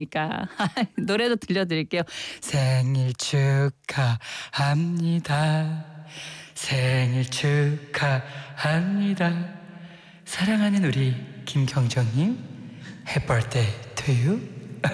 그러니까 노래도 들려드릴게요. 생일 축하합니다. 생일 축하합니다. 사랑하는 우리 김경정님, Happy birthday to you.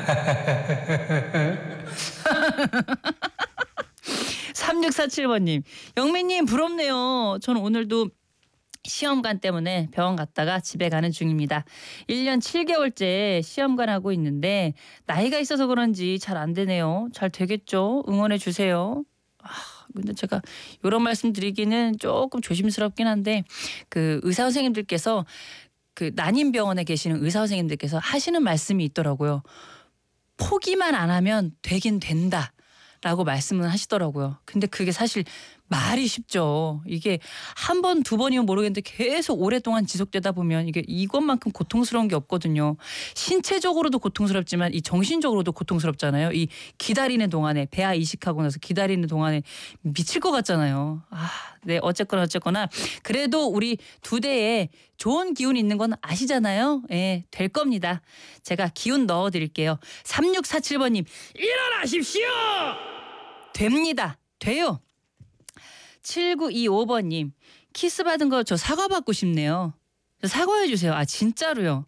3647번님, 영민님 부럽네요. 저는 오늘도 시험관 때문에 병원 갔다가 집에 가는 중입니다. 1년 7개월째 시험관 하고 있는데 나이가 있어서 그런지 잘 안 되네요. 잘 되겠죠? 응원해 주세요. 근데 제가 이런 말씀 드리기는 조금 조심스럽긴 한데 그 의사 선생님들께서 그 난임병원에 계시는 의사 선생님들께서 하시는 말씀이 있더라고요. 포기만 안 하면 되긴 된다. 라고 말씀은 하시더라고요. 근데 그게 사실 말이 쉽죠. 이게 한 번, 두 번이면 모르겠는데 계속 오랫동안 지속되다 보면 이게 이것만큼 고통스러운 게 없거든요. 신체적으로도 고통스럽지만 이 정신적으로도 고통스럽잖아요. 이 기다리는 동안에 배아 이식하고 나서 기다리는 동안에 미칠 것 같잖아요. 네, 어쨌거나 그래도 우리 두 대에 좋은 기운이 있는 건 아시잖아요. 예, 될 겁니다. 제가 기운 넣어드릴게요. 3647번님 일어나십시오. 됩니다. 돼요. 7925번님 키스 받은 거 저 사과 받고 싶네요. 저 사과해 주세요. 진짜로요.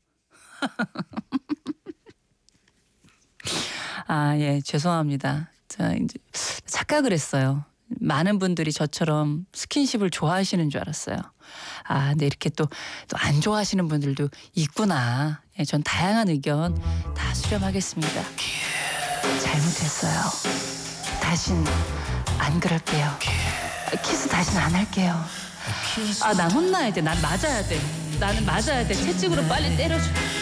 예, 죄송합니다. 자, 이제 착각을 했어요. 많은 분들이 저처럼 스킨십을 좋아하시는 줄 알았어요. 근데 이렇게 또 안 좋아하시는 분들도 있구나. 예, 전 다양한 의견 다 수렴하겠습니다. 잘못했어요. 다신 안 그럴게요. 키스 다시는 안 할게요. 난 혼나야 돼. 난 맞아야 돼. 나는 맞아야 돼. 채찍으로 빨리 때려줘.